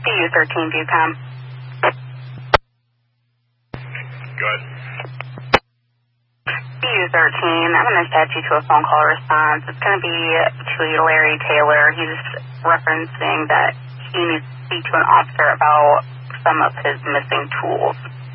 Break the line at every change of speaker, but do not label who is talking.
BU13, Viewcom.
Go ahead.
BU13, I'm going to set you to a phone call response. It's going to be to Larry Taylor. He's referencing that he needs to speak to an officer about some of his missing tools.